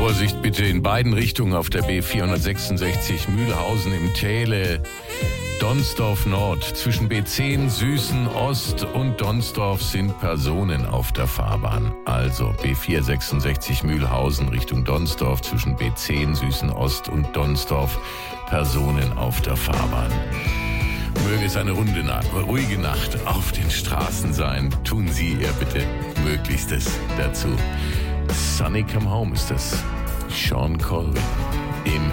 Vorsicht bitte in beiden Richtungen auf der B466 Mühlhausen im Täle. Donsdorf Nord. Zwischen B10 Süßen Ost und Donsdorf sind Personen auf der Fahrbahn. Also B466 Mühlhausen Richtung Donsdorf, zwischen B10 Süßen Ost und Donsdorf Personen auf der Fahrbahn. Möge es eine ruhige Nacht auf den Straßen sein. Tun Sie Ihr bitte Möglichstes dazu. Sunny Come Home ist das. Sean Colvin im